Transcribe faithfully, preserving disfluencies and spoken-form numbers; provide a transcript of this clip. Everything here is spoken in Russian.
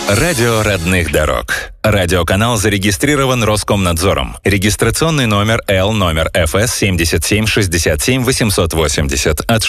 Радио родных дорог. Радиоканал зарегистрирован Роскомнадзором. Регистрационный номер Л номер эф эс семь семь шесть семь восемь восемь ноль. От